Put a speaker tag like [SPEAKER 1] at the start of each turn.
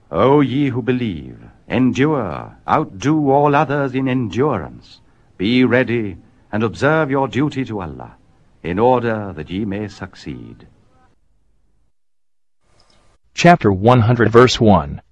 [SPEAKER 1] O ye who believe, endure, outdo all others in endurance. Be ready, and observe your duty to Allah, in order that ye may succeed.
[SPEAKER 2] Chapter 100 verse 1.